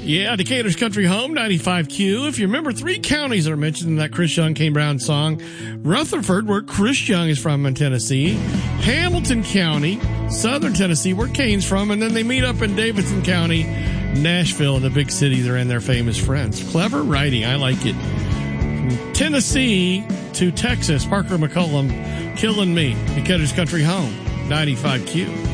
Yeah, Decatur's Country Home, 95Q. If you remember, 3 counties are mentioned in that Chris Young, Kane Brown song. Rutherford, where Chris Young is from in Tennessee. Hamilton County, southern Tennessee, where Kane's from. And then they meet up in Davidson County, Nashville, the big city they're in, their famous friends. Clever writing. I like it. From Tennessee to Texas, Parker McCollum, Killing Me. Decatur's Country Home, 95Q.